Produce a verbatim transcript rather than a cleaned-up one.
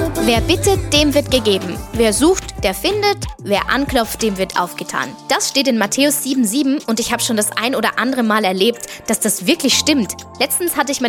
Wer bittet, dem wird gegeben. Wer sucht, der findet. Wer anklopft, dem wird aufgetan. Das steht in Matthäus sieben sieben und ich habe schon das ein oder andere Mal erlebt, dass das wirklich stimmt. Letztens hatte ich meine